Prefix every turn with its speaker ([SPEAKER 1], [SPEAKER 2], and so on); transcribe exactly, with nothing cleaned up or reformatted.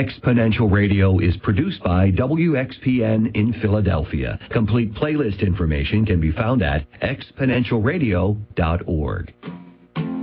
[SPEAKER 1] Exponential Radio is produced by W X P N in Philadelphia. Complete playlist information can be found at exponential radio dot org.